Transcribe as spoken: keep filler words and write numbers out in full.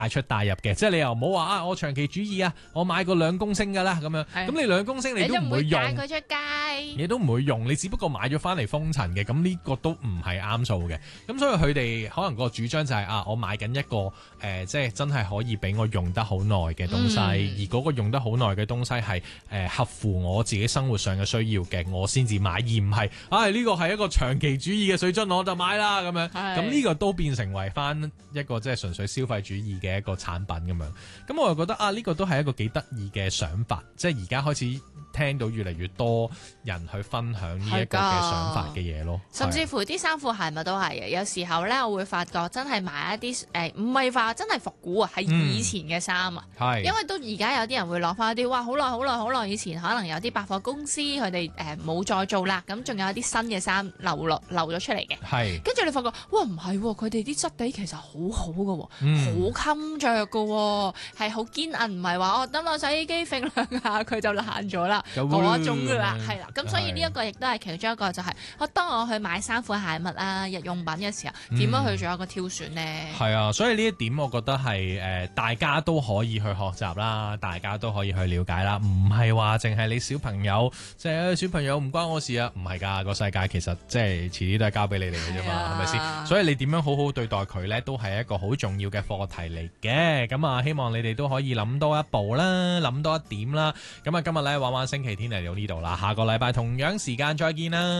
帶出帶入嘅，即係你又唔好話啊，我長期主義啊，我買個兩公升噶啦咁樣，咁你兩公升你都唔會用， 你都唔會帶佢出街， 你都唔會用，你只不過買咗翻嚟封塵嘅，咁呢個都唔係啱數嘅。咁所以佢哋可能個主張就係、是、啊，我買緊一個誒、呃，即係真係可以俾我用得好耐嘅東西，嗯、而嗰個用得好耐嘅東西係誒、呃、合乎我自己生活上嘅需要嘅，我先至買，而唔係啊呢個係一個長期主義嘅水樽，我就買啦咁樣。咁呢個都變成為翻一個即係純粹消費主義嘅一個產品咁樣。咁我又覺得啊，呢、這個都係一個幾得意嘅想法，即係而家開始聽到越嚟越多人去分享呢一個嘅想法嘅嘢咯。 甚至乎啲衫褲鞋襪都係嘅。有時候咧，我會發覺真係買一啲誒，唔係話真係復古啊，係以前嘅衫啊。係、嗯，因為都而家有啲人會攞翻一啲，哇！好耐好耐好耐以前，可能有啲百貨公司佢哋誒冇再做啦，咁仲有一啲新嘅衫流落流咗出嚟嘅。係，跟住你發覺，哇！唔係喎，佢哋啲質地其實好好嘅喎，好襟着嘅喎，係好堅韌，唔係話我等落洗衣機揈兩下佢就爛咗啦。嗰一種㗎啦，係啦，咁所以呢一個亦都係其中一個，就係我當我去買衫褲鞋襪啊、日用品嘅時候，點樣去做一個挑選呢？係啊，所以呢一點我覺得係誒大家都可以去學習啦，大家都可以去了解啦，唔係話淨係你小朋友，即係小朋友唔關我事啊，唔係㗎，個世界其實即係遲啲都係交俾你哋嘅啫嘛，係咪先？所以你點樣好好對待佢呢，都係一個好重要嘅課題嚟嘅。咁啊，希望你哋都可以諗多一步啦，諗多一點啦。咁啊，今日咧玩玩星期天嚟到呢度啦，下個禮拜同樣時間再見啦。